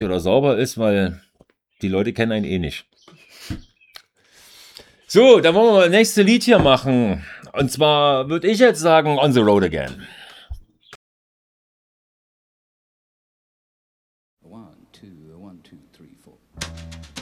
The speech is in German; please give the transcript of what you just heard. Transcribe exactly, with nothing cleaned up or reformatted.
oder sauber ist, weil die Leute kennen einen eh nicht. So, dann wollen wir mal das nächste Lied hier machen. Und zwar würde ich jetzt sagen, On the Road Again. One, two, one, two, three, four.